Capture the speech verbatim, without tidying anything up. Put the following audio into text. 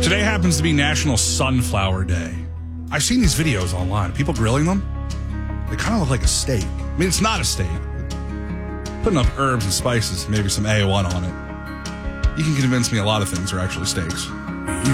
Today happens to be National Sunflower Day. I've seen these videos online. People grilling them. They kind of look like a steak. I mean, it's not a steak. But putting up herbs and spices, maybe some A O one on it. You can convince me a lot of things are actually steaks.